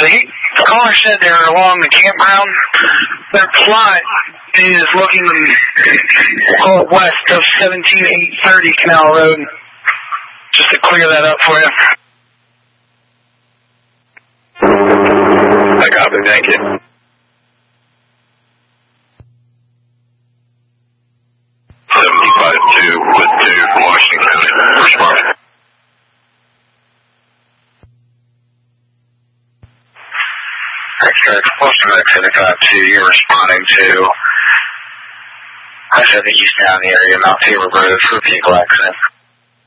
the caller said they were along the campground. Their plot is looking west of 17830 Canal Road. Just to clear that up for you. I got it, thank you. 75-2 with 2 from Washington County. Respond. Extra 75-2, you're responding to I said the eastbound area, Mount Tabor Road for a vehicle accident.